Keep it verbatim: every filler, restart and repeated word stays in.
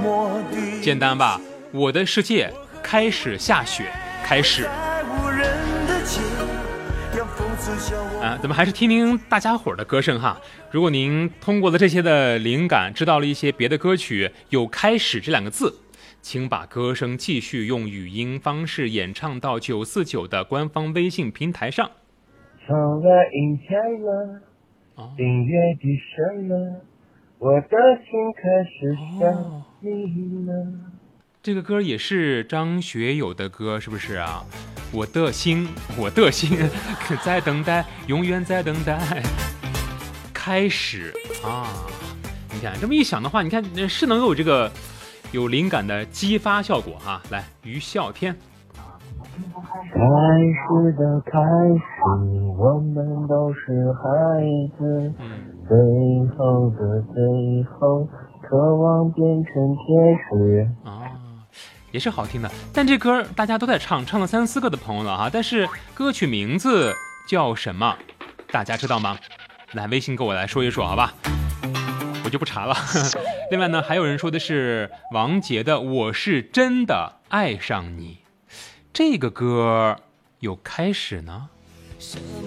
简单吧，我的世界开始下雪，开始。啊，咱们还是听听大家伙的歌声哈。如果您通过了这些的灵感，知道了一些别的歌曲有开始这两个字，请把歌声继续用语音方式演唱到九四九的官方微信平台上。 窗外阴天了，音乐低声了，我的心开始想你了。 哦，这个歌也是张学友的歌，是不是啊？我的心，我的心在等待，永远在等待。开始啊！你看这么一想的话，你看是能有这个有灵感的激发效果啊！来，余啸天。 开始的开始，我们都是孩子，嗯、最后的最后，渴望变成天使。 啊，也是好听的，但这歌大家都在唱，唱了三四个的朋友了哈，但是歌曲名字叫什么？大家知道吗？来，微信跟我来说一说，好吧？我就不查了。另外呢，还有人说的是王杰的《我是真的爱上你》，这个歌有开始呢？ 什么